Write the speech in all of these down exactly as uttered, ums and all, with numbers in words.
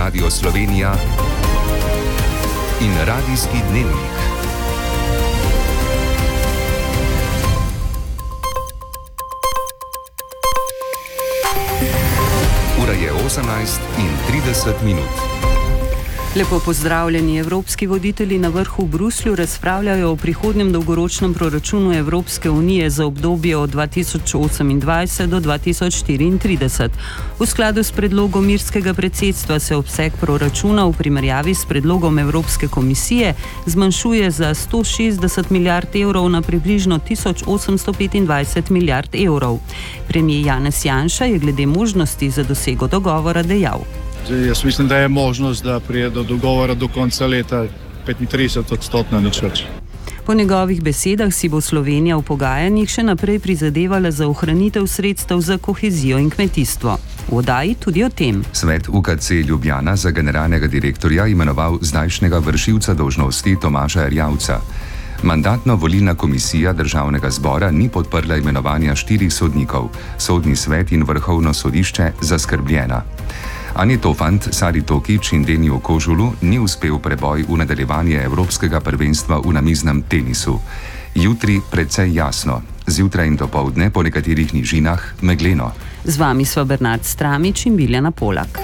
Radio Slovenija in Radijski dnevnik. Ura je osemnajst in trideset minut. Lepo pozdravljeni. Evropski voditelji na vrhu v Bruslju razpravljajo o prihodnjem dolgoročnem proračunu Evropske unije za obdobje od dva tisoč osemindvajset do dva tisoč štiriintrideset. V skladu s predlogom irskega predsedstva se obseg proračuna v primerjavi s predlogom Evropske komisije zmanjšuje za sto šestdeset milijard evrov na približno tisoč osemsto petindvajset milijard evrov. Premijer Janez Janša je glede možnosti za dosego dogovora dejal: Jaz mislim, da je možnost, da prije do dogovora do konca leta petintrideset odstotna nič več. Po njegovih besedah si bo Slovenija v pogajanjih še naprej prizadevala za ohranitev sredstev za kohezijo in kmetijstvo. V oddaji tudi o tem. Svet U K C Ljubljana za generalnega direktorja imenoval zdajšnjega vršilca dolžnosti Tomaža Erjavca. Mandatno-volilna komisija državnega zbora ni podprla imenovanja štirih sodnikov, Sodni svet in Vrhovno sodišče zaskrbljena. Ani Tofant, Sari Tokič in Deniju Kožulu ni uspel preboj v nadaljevanje evropskega prvenstva v namiznem tenisu. Jutri precej jasno, zjutraj in dopoldne po nekaterih nižinah megleno. Z vami sva Bernard Stramič in Biljana Polak.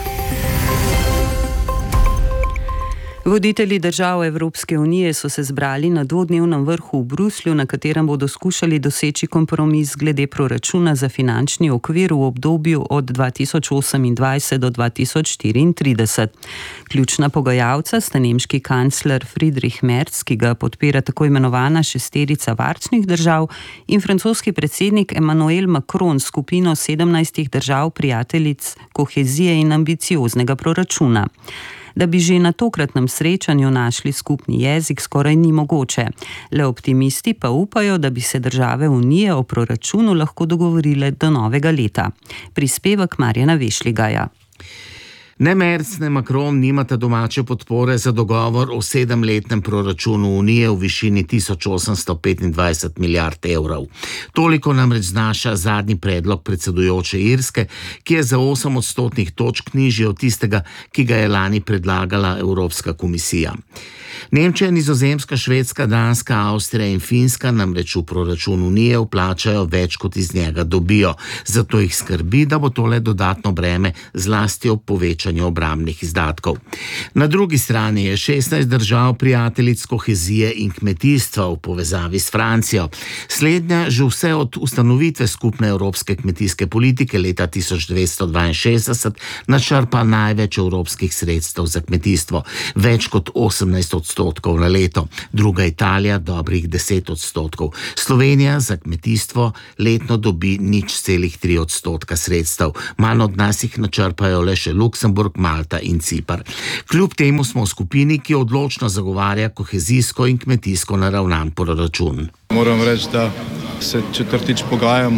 Voditelji držav Evropske unije so se zbrali na dvodnevnem vrhu v Bruslju, na katerem bodo skušali doseči kompromis glede proračuna za finančni okvir v obdobju od dva tisoč osemindvajset do dva tisoč štiriintrideset. Ključna pogajalca sta nemški kancler Friedrich Merz, ki ga podpira tako imenovana šesterica varčnih držav, in francoski predsednik Emmanuel Macron s skupino sedemnajstih držav prijateljic kohezije in ambicioznega proračuna. Da bi že na tokratnem srečanju našli skupni jezik, skoraj ni mogoče. Le optimisti pa upajo, da bi se države Unije o proračunu lahko dogovorile do novega leta. Prispevek Marjana Vešligaja. Ne Merz, ne Macron nimata domače podpore za dogovor o sedemletnem proračunu Unije v višini tisoč osemsto petindvajset milijard evrov. Toliko namreč znaša zadnji predlog predsedujoče Irske, ki je za osem odstotnih točk nižji od tistega, ki ga je lani predlagala Evropska komisija. Nemčija, Nizozemska, Švedska, Danska, Avstrija in Finska namreč v proračun Unije vplačajo več, kot iz njega dobijo. Zato jih skrbi, da bo tole dodatno breme zlasti ob povečanju obrambnih izdatkov. Na drugi strani je šestnajst držav prijateljic kohezije in kmetijstva v povezavi s Francijo. Slednja že vse od ustanovitve skupne evropske kmetijske politike leta tisoč devetsto dvainšestdeset načrpa največ evropskih sredstev za kmetijstvo, več kot osemnajst odstotkov na leto. Druga Italija dobrih deset odstotkov. Slovenija za kmetijstvo letno dobi nič celih tri odstotka sredstev. Manj od nas jih načrpajo le še Luksemburg, Malta in Cipar. Kljub temu smo v skupini, ki odločno zagovarja kohezijsko in kmetijsko naravnan proračun. Moram reči, da se četrtič pogajam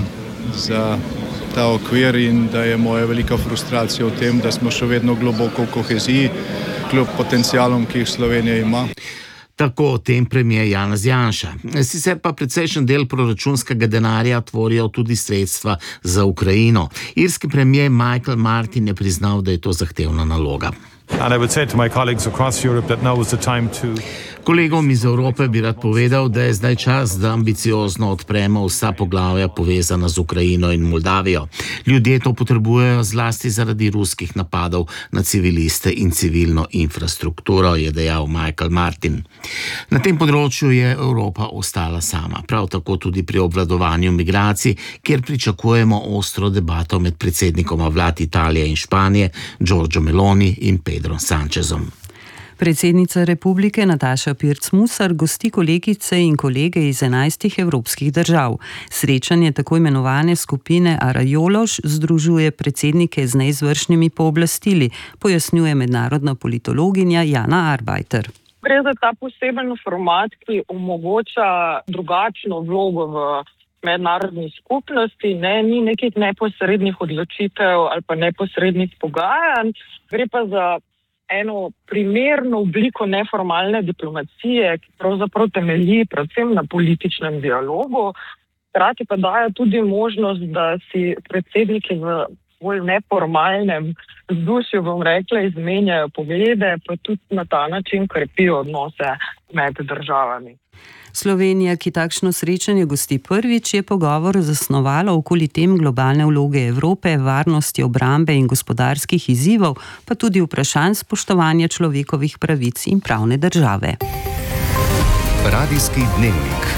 za ta okvir in da je moja velika frustracija v tem, da smo še vedno globoko v koheziji, kljub potencialom, ki jih Slovenija ima. Tako o tem premijer Janez Janša. Sicer pa precejšen del proračunskega denarja tvorijo tudi sredstva za Ukrajino. Irski premijer Michael Martin je priznal, da je to zahtevna naloga. And I would say to my colleagues across Europe that now is the time to Kolegom iz Evrope bi rad povedal, da je zdaj čas, da ambiciozno odpremo vsa poglavja povezana z Ukrajino in Moldavijo. Ljudje to potrebujejo zlasti zaradi ruskih napadov na civiliste in civilno infrastrukturo, je dejal Michael Martin. Na tem področju je Evropa ostala sama, prav tako tudi pri obvladovanju migracij, kjer pričakujemo ostro debato med predsednikoma vlad Italije in Španije, Giorgio Meloni in Pedro Sanchezom. Predsednica republike Nataša Pirc Musar gosti kolegice in kolege iz enajstih evropskih držav. Srečanje tako imenovane skupine Arajološ združuje predsednike z neizvršnimi pooblastili, pojasnjuje mednarodna politologinja Jana Arbajter. Gre za ta poseben format, ki omogoča drugačno vlogo v mednarodni skupnosti, ne, ni nekih neposrednih odločitev ali pa neposrednih pogajanj, gre pa za eno primerno obliko neformalne diplomacije, ki pravzaprav temelji predvsem na političnem dialogu, hkrati pa daje tudi možnost, da si predsedniki v bolj neformalnem vzdušju, bom rekla, izmenjajo poglede, pa tudi na ta način krepijo odnose med državami. Slovenija, ki takšno srečanje gosti prvič, je pogovor zasnovala okoli tem globalne vloge Evrope, varnosti, obrambe in gospodarskih izzivov, pa tudi vprašanj spoštovanja človekovih pravic in pravne države. Radijski dnevnik.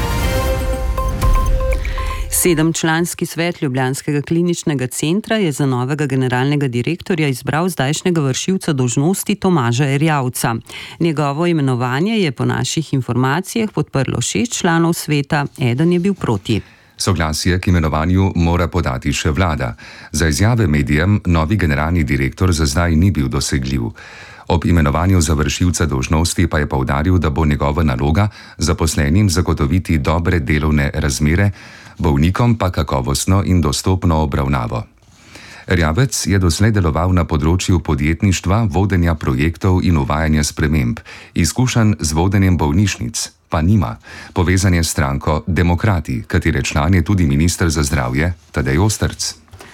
Sedemčlanski svet Ljubljanskega kliničnega centra je za novega generalnega direktorja izbral zdajšnjega vršilca dolžnosti Tomaža Erjavca. Njegovo imenovanje je po naših informacijah podprlo šest članov sveta, eden je bil proti. Soglasje k imenovanju mora podati še vlada. Za izjave medijem novi generalni direktor za zdaj ni bil dosegljiv. Ob imenovanju za vršilca dolžnosti pa je poudaril, da bo njegova naloga zaposlenim zagotoviti dobre delovne razmere, bolnikom pa kakovostno in dostopno obravnavo. Erjavec je doslej deloval na področju podjetništva, vodenja projektov in uvajanja sprememb. Izkušenj z vodenjem bolnišnic pa nima. Povezan je s stranko Demokrati, katere član je tudi minister za zdravje Tadej Ostrc.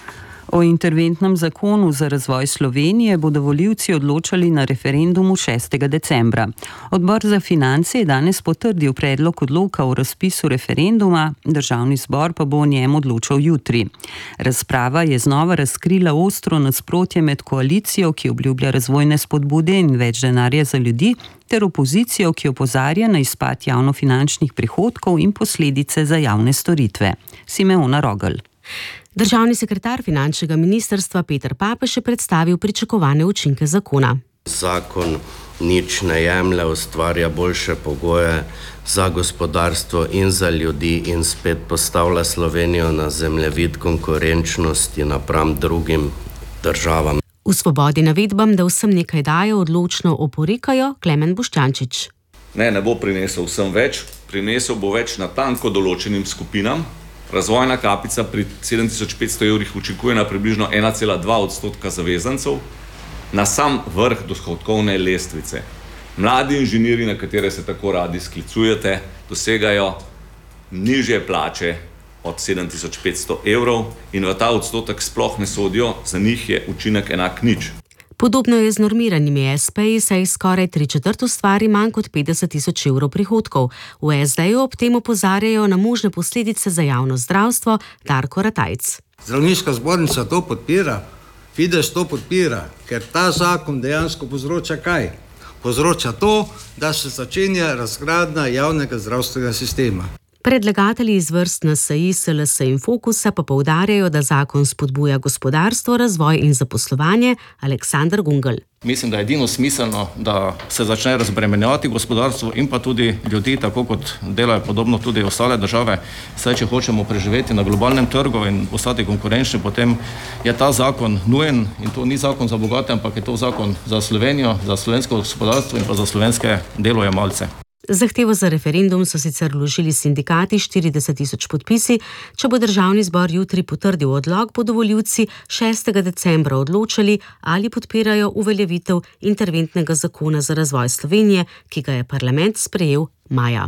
O interventnem zakonu za razvoj Slovenije bodo volivci odločali na referendumu šestega decembra. Odbor za finance je danes potrdil predlog odloka o razpisu referenduma, državni zbor pa bo o njem odločal jutri. Razprava je znova razkrila ostro nasprotje med koalicijo, ki obljublja razvojne spodbude in več denarja za ljudi, ter opozicijo, ki opozarja na izpad javnofinančnih prihodkov in posledice za javne storitve. Simeona Rogelj. Državni sekretar finančnega ministrstva Peter Papež je predstavil pričakovane učinke zakona. Zakon nič ne jemlje, ustvarja boljše pogoje za gospodarstvo in za ljudi in spet postavlja Slovenijo na zemljevid konkurenčnosti napram drugim državam. V Svobodi navedbam, da vsem nekaj dajo, odločno oporekajo Klemen Boštjančič. Ne, ne bo prinesel vsem več, prinesel bo več natanko določenim skupinam. Razvojna kapica pri sedem tisoč petsto evrih učinkuje na približno ena cela dva odstotka zavezancev, na sam vrh dohodkovne lestvice. Mladi inženirji, na katere se tako radi sklicujete, dosegajo nižje plače od sedem tisoč petsto evrov in v ta odstotek sploh ne sodijo, za njih je učinek enak nič. Podobno je z normiranimi es pe-ji, saj skoraj tri četrt ustvari manj kot petdeset tisoč evrov prihodkov. V es de-ju ob tem opozarjajo na možne posledice za javno zdravstvo. Darko Ratajc. Zdravniška zbornica to podpira, Fides to podpira, ker ta zakon dejansko povzroča kaj? Povzroča to, da se začenja razgradnja javnega zdravstvenega sistema. Predlagatelji iz vrst en es i, es el es in Fokusa pa poudarjajo, da zakon spodbuja gospodarstvo, razvoj in zaposlovanje. Aleksander Gungel. Mislim, da je edino smiselno, da se začne razbremenjevati gospodarstvo in pa tudi ljudi, tako kot delajo podobno tudi ostale države. Saj, če hočemo preživeti na globalnem trgu in ostati konkurenčni, potem je ta zakon nujen in to ni zakon za bogate, ampak je to zakon za Slovenijo, za slovensko gospodarstvo in pa za slovenske delojemalce. Zahtevo za referendum so sicer vložili sindikati štirideset tisoč podpisi. Če bo državni zbor jutri potrdil odlok, bodo volivci šestega decembra odločali, ali podpirajo uveljavitev interventnega zakona za razvoj Slovenije, ki ga je parlament sprejel maja.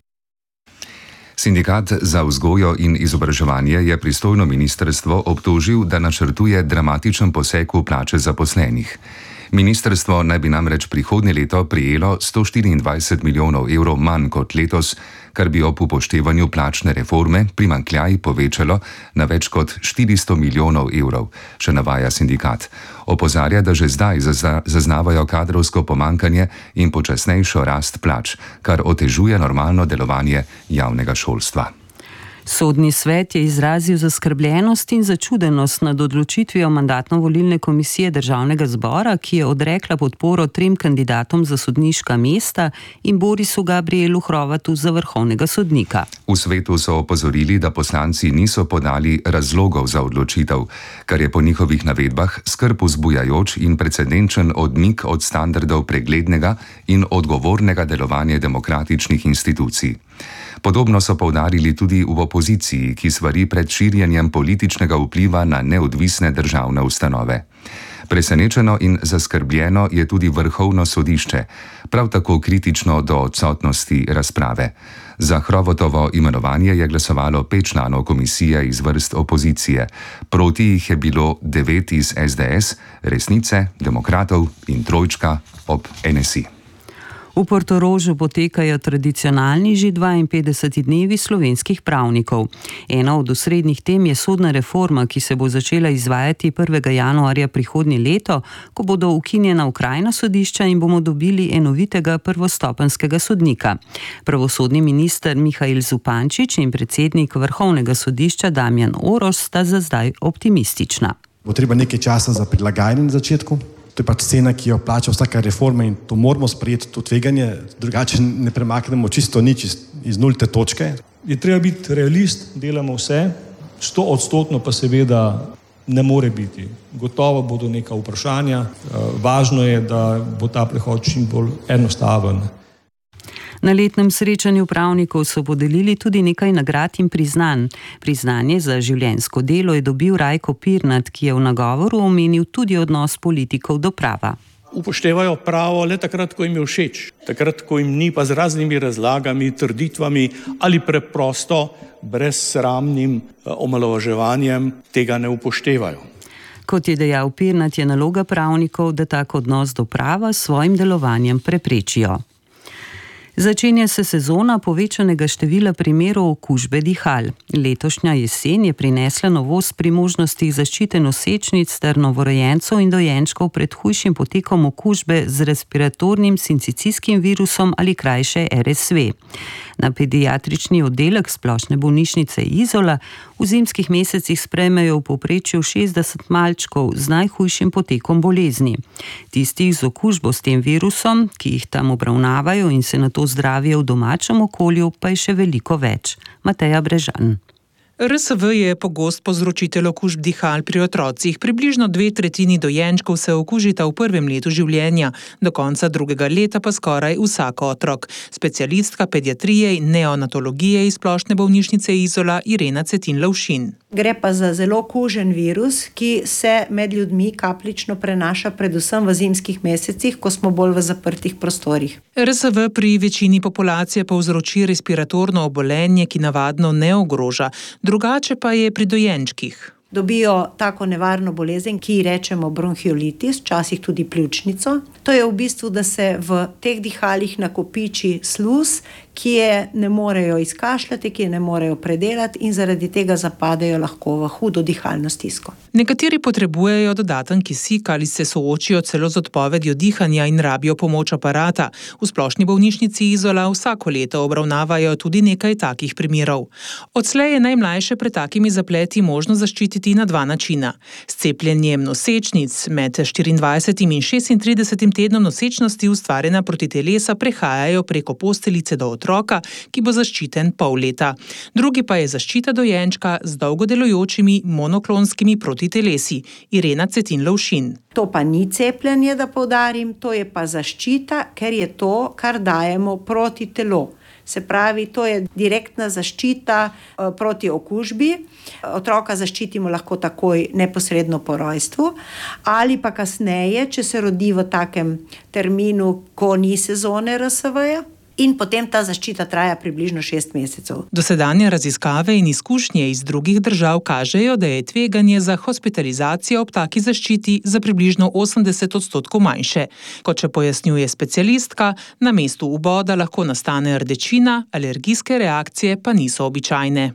Sindikat za vzgojo in izobraževanje je pristojno ministrstvo obtožil, da načrtuje dramatičen poseg v plače zaposlenih. Ministrstvo naj bi namreč prihodnje leto prejelo sto štiriindvajset milijonov evrov manj kot letos, kar bi ob upoštevanju plačne reforme primanjkljaj povečalo na več kot štiristo milijonov evrov, še navaja sindikat. Opozarja, da že zdaj zaznavajo kadrovsko pomanjkanje in počasnejšo rast plač, kar otežuje normalno delovanje javnega šolstva. Sodni svet je izrazil zaskrbljenost in začudenost nad odločitvijo mandatno-volilne komisije državnega zbora, ki je odrekla podporo trem kandidatom za sodniška mesta in Borisu Gabrielu Hrovatu za vrhovnega sodnika. V svetu so opozorili, da poslanci niso podali razlogov za odločitev, kar je po njihovih navedbah skrb vzbujajoč in precedenčen odmik od standardov preglednega in odgovornega delovanja demokratičnih institucij. Podobno so poudarili tudi v opoziciji, ki svari pred širjenjem političnega vpliva na neodvisne državne ustanove. Presenečeno in zaskrbljeno je tudi Vrhovno sodišče, prav tako kritično do odsotnosti razprave. Za Hrovotovo imenovanje je glasovalo pet članov komisije iz vrst opozicije. Proti jih je bilo devet iz es de es, Resnice, Demokratov in Trojčka ob en es i. V Portorožu potekajo tradicionalni že dvainpetdeseti dnevi slovenskih pravnikov. Ena od osrednjih tem je sodna reforma, ki se bo začela izvajati prvega januarja prihodnje leto, ko bodo ukinjena okrajna sodišča in bomo dobili enovitega prvostopenjskega sodnika. Pravosodni minister Mihail Zupančič in predsednik Vrhovnega sodišča Damjan Orož sta za zdaj optimistična. Bo treba nekaj časa za prilagajanje na začetku. To je pač cena, ki jo plača vsaka reforma in to moramo sprejeti, to tveganje, drugače ne premaknemo čisto nič iz, iz nulte točke. Je treba biti realist, delamo vse, sto odstotno pa seveda ne more biti. Gotovo bodo neka vprašanja, važno je, da bo ta prehod čim bolj enostaven. Na letnem srečanju pravnikov so podelili tudi nekaj nagrad in priznanj. Priznanje za življenjsko delo je dobil Rajko Pirnat, ki je v nagovoru omenil tudi odnos politikov do prava. Upoštevajo pravo le takrat, ko jim je všeč, takrat, ko jim ni, pa z raznimi razlagami, trditvami ali preprosto brezsramnim omalovaževanjem tega ne upoštevajo. Kot je dejal Pirnat, je naloga pravnikov, da tak odnos do prava s svojim delovanjem preprečijo. Začenja se sezona povečanega števila primerov okužbe dihal. Letošnja jesen je prinesla novost pri možnostih zaščite nosečnic ter novorojencev in dojenčkov pred hujšim potekom okužbe z respiratornim sincicijskim virusom ali krajše er es ve. Na pediatrični oddelek splošne bolnišnice Izola v zimskih mesecih sprejmejo v povprečju šestdeset malčkov z najhujšim potekom bolezni. Tistih z okužbo s tem virusom, ki jih tam obravnavajo in se nato zdravijo v domačem okolju, pa je še veliko več. Mateja Brežan. er es ve je pogost povzročitelj okužb dihal pri otrocih. Približno dve tretjini dojenčkov se okužita v prvem letu življenja, do konca drugega leta pa skoraj vsak otrok. Specialistka pediatrije in neonatologije iz splošne bolnišnice Izola Irena Cetin-Lovšin. Gre pa za zelo kužen virus, ki se med ljudmi kapljično prenaša predvsem v zimskih mesecih, ko smo bolj v zaprtih prostorih. er es ve pri večini populacije povzroči respiratorno obolenje, ki navadno ne ogroža. Drugače pa je pri dojenčkih. Dobijo tako nevarno bolezen, ki ji rečemo bronhiolitis, včasih tudi pljučnico. To je v bistvu, da se v teh dihalih nakopiči sluz, ki je ne morejo izkašljati, ki je ne morejo predelati in zaradi tega zapadejo lahko v hudo dihalno stisko. Nekateri potrebujejo dodaten kisik ali se soočijo celo z odpovedjo dihanja in rabijo pomoč aparata. V splošni bolnišnici Izola vsako leto obravnavajo tudi nekaj takih primerov. Odslej je najmlajše pred takimi zapleti možno zaščititi na dva načina. S cepljenjem nosečnic med štiriindvajsetim in šestintridesetim tednom nosečnosti ustvarjena protitelesa prehajajo preko posteljice do otroka, ki bo zaščiten pol leta. Drugi pa je zaščita dojenčka z dolgo delujočimi monoklonskimi protitelesi. Irena Cetin-Lovšin. To pa ni cepljenje, da poudarim, to je pa zaščita, ker je to, kar dajemo proti telo. Se pravi, to je direktna zaščita proti okužbi. Otroka zaščitimo lahko takoj neposredno po rojstvu ali pa kasneje, če se rodi v takem terminu, ko ni sezone er es veja. In potem ta zaščita traja približno šest mesecev. Dosedanje raziskave in izkušnje iz drugih držav kažejo, da je tveganje za hospitalizacijo ob taki zaščiti za približno osemdeset odstotkov manjše. Kot še pojasnjuje specialistka, na mestu vboda lahko nastane rdečina, alergijske reakcije pa niso običajne.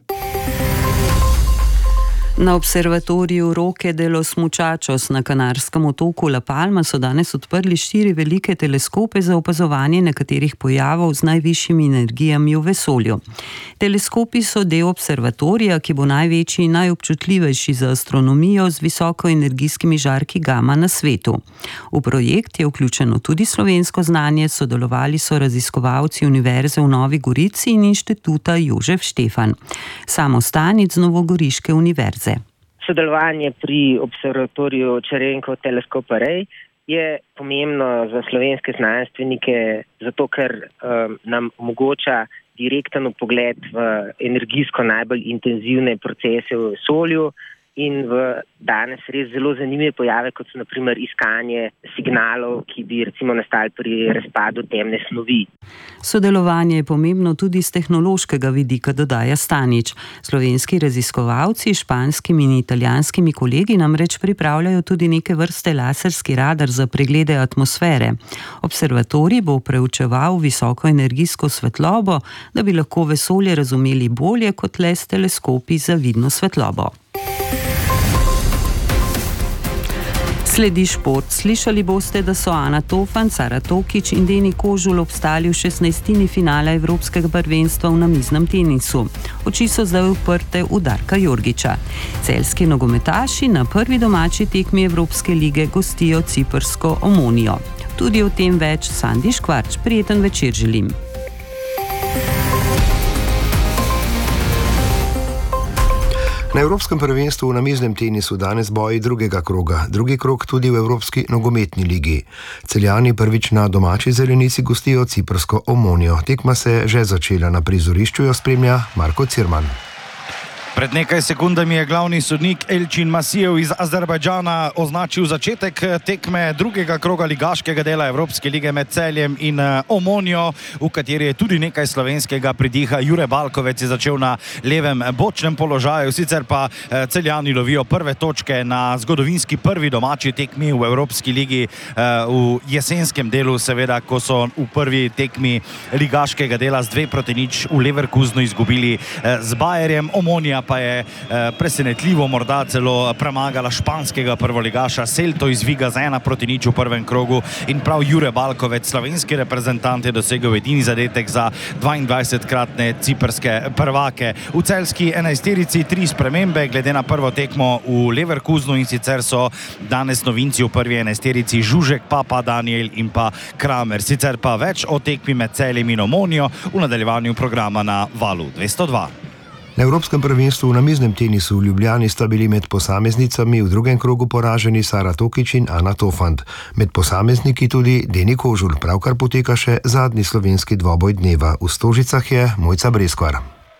Na observatoriju Roque de los Muchachos na kanarskem otoku La Palma so danes odprli štiri velike teleskope za opazovanje nekaterih pojavov z najvišjimi energijami v vesolju. Teleskopi so del observatorija, ki bo največji in najobčutljivejši za astronomijo z visokoenergijskimi žarki gama na svetu. V projekt je vključeno tudi slovensko znanje, sodelovali so raziskovalci Univerze v Novi Gorici in Inštituta Jožef Štefan. Samo Stanic z Novogoriške univerze. Sodelovanje pri observatoriju Čerenkov Teleskop Array je pomembno za slovenske znanstvenike, zato ker um, nam omogoča direkten vpogled v energijsko najbolj intenzivne procese v vesolju in v danes res zelo zanimive pojave, kot so na primer iskanje signalov, ki bi recimo nastali pri razpadu temne snovi. Sodelovanje je pomembno tudi z tehnološkega vidika, dodaja Stanič. Slovenski raziskovalci s španskimi in italijanskimi kolegi namreč pripravljajo tudi neke vrste laserski radar za preglede atmosfere. Observatorij bo preučeval visokoenergijsko svetlobo, da bi lahko vesolje razumeli bolje kot le s teleskopi za vidno svetlobo. Sledi šport. Slišali boste, da so Ana Tofant, Sara Tokić in Deni Kožul obstali v šestnajstini finala Evropskega prvenstva v namiznem tenisu. Oči so zdaj uprte v Darka Jorgića. Celjski nogometaši na prvi domači tekmi Evropske lige gostijo ciprsko Omonijo. Tudi o tem več Sandi Škvarč. Prijeten večer želim. Na Evropskem prvenstvu v namiznem tenisu danes boji drugega kroga, drugi krog tudi v Evropski nogometni ligi. Celjani prvič na domači zelenici gostijo ciprsko Omonijo. Tekma se je že začela, na prizorišču jo spremlja Marko Cirman. Pred nekaj sekundami je glavni sodnik Elčin Masijev iz Azerbajdžana označil začetek tekme drugega kroga ligaškega dela Evropske lige med Celjem in Omonijo, v kateri je tudi nekaj slovenskega pridiha. Jure Balkovec je začel na levem bočnem položaju, sicer pa Celjani lovijo prve točke na zgodovinski prvi domači tekmi v Evropski ligi v jesenskem delu, seveda, ko so v prvi tekmi ligaškega dela z dve proti nič v Leverkusenu izgubili z Bayerjem. Omonija pa je presenetljivo morda celo premagala španskega prvoligaša Celto iz Viga z ena proti nič v prvem krogu in prav Jure Balkovec, slovenski reprezentant, je dosegel edini zadetek za dvaindvajsetkratne ciprske prvake. V celjski enajsterici tri spremembe glede na prvo tekmo v Leverkusenu, in sicer so danes novinci v prvi enajsterici Žužek, Papa, Daniel in pa Kramer. Sicer pa več o tekmi med Celjem in Omonijo v nadaljevanju programa na Valu dvesto dva. Na Evropskem prvenstvu v namiznem tenisu v Ljubljani sta bili med posameznicami v drugem krogu poraženi Sara Tokić in Ana Tofant. Med posamezniki tudi Deni Kožul. Pravkar poteka še zadnji slovenski dvoboj dneva. V Stožicah je Mojca Breskvar.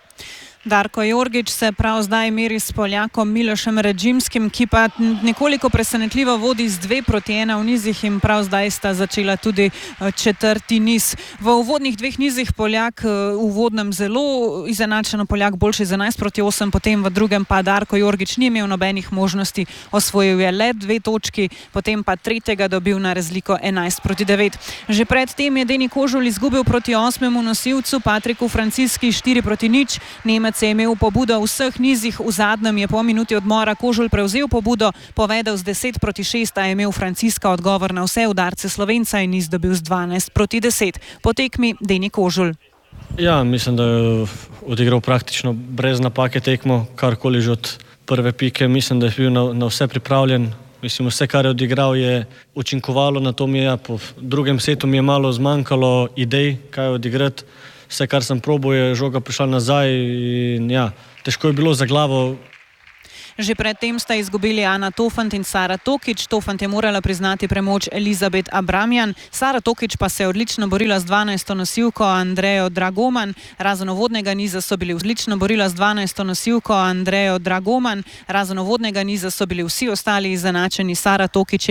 Darko Jorgić se prav zdaj meri s Poljakom Milošem Ređimskim, ki pa nekoliko presenetljivo vodi z dve proti ena v nizih in prav zdaj sta začela tudi četrti niz. V uvodnih dveh nizih Poljak v uvodnem zelo izenačeno, Poljak boljši z enajst proti osem, potem v drugem pa Darko Jorgić ni imel nobenih možnosti, osvojil je le dve točki, potem pa tretjega dobil na razliko enajst proti devet. Že pred tem je Deni Kožul izgubil proti osmemu nosilcu Patriku Franciski štiri proti nič. Nemec je imel pobudo v vseh nizih, v zadnjem je po minuti odmora Kožul prevzel pobudo, povedal z deset proti šest, a je imel Franciska odgovor na vse udarce Slovenca in niz dobil z dvanajst proti deset. Po tekmi Deni Kožul. Ja, mislim, da je odigral praktično brez napake tekmo, karkoli že od prve pike. Mislim, da je bil na, na vse pripravljen. Mislim, vse, kar je odigral, je učinkovalo, na to mi je, po drugem setu mi je malo zmanjkalo idej, kaj odigrati. Vse, kar sem probal, je žoga prišla nazaj in ja, težko je bilo za glavo. Že predtem sta izgubili Ana Tofant in Sara Tokić. Tofant je morala priznati premoč Elizabet Abramjan. Sara Tokić pa se je odlično borila z dvanajsto nosilko Andrejo Dragoman. Razen uvodnega niza so bili odlično borila z dvanajsto nosilko Andrejo Dragoman. Razen uvodnega niza so bili vsi ostali izenačeni. Sara Tokić